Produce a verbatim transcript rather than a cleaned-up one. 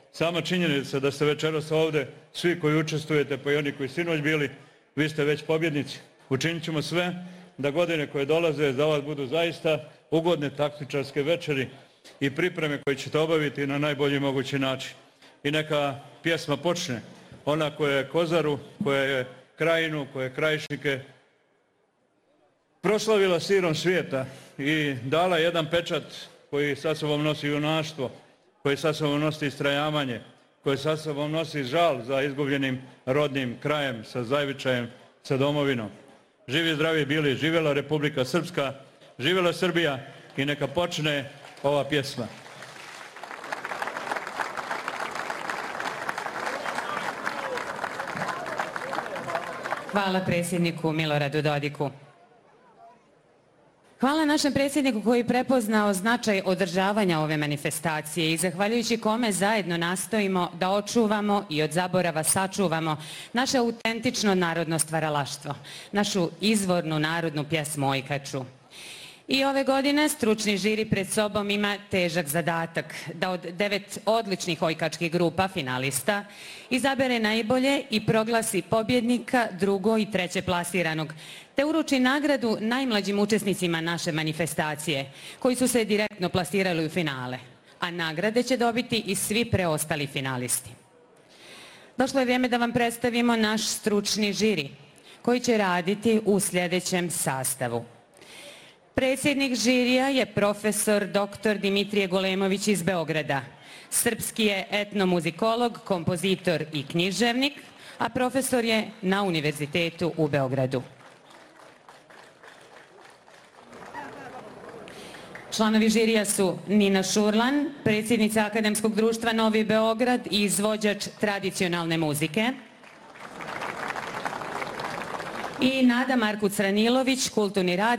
sama činjenica da ste večeras ovde, svi koji učestvujete, pa i oni koji sinoć bili, vi ste već pobjednici. Učinit ćemo sve da godine koje dolaze za vas budu zaista ugodne takmičarske večeri i pripreme koje ćete obaviti na najbolji mogući način. I neka pjesma počne, ona koja je Kozaru, koja je Krajinu, koja je Krajišnike proslavila širom svijeta i dala jedan pečat koji sa sobom nosi junaštvo, koji sa sobom nosi istrajavanje, koji sa sobom nosi žal za izgubljenim rodnim krajem, sa zavičajem, sa domovinom. Živi zdravi bili, živjela Republika Srpska, živjela Srbija i neka počne ova pjesma. Hvala predsjedniku Miloradu Dodiku. Hvala našem predsjedniku koji je prepoznao značaj održavanja ove manifestacije i zahvaljujući kome zajedno nastojimo da očuvamo i od zaborava sačuvamo naše autentično narodno stvaralaštvo, našu izvornu narodnu pjesmu Ojkaču. I ove godine stručni žiri pred sobom ima težak zadatak da od devet odličnih ojkačkih grupa finalista izabere najbolje i proglasi pobjednika, drugo i treće plasiranog, te uruči nagradu najmlađim učesnicima naše manifestacije, koji su se direktno plasirali u finale, a nagrade će dobiti i svi preostali finalisti. Došlo je vrijeme da vam predstavimo naš stručni žiri, koji će raditi u sljedećem sastavu. Predsjednik žirija je profesor doktor Dimitrije Golemović iz Beograda. Srpski je etnomuzikolog, kompozitor i književnik, a profesor je na Univerzitetu u Beogradu. Članovi žirija su Nina Šurlan, predsjednica Akademskog društva Novi Beograd i izvođač tradicionalne muzike, i Nada Markuc-Ranilović, kulturni radnik